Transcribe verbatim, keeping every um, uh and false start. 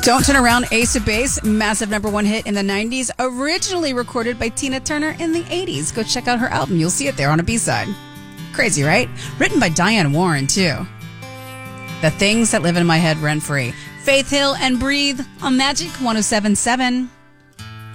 Don't Turn Around, Ace of Base, massive number one hit in the nineties, originally recorded by Tina Turner in the eighties. Go check out her album. You'll see it there on a B-side. Crazy, right? Written by Diane Warren, too. The Things That Live in My Head Rent Free. Faith Hill and Breathe on Magic one oh seven point seven.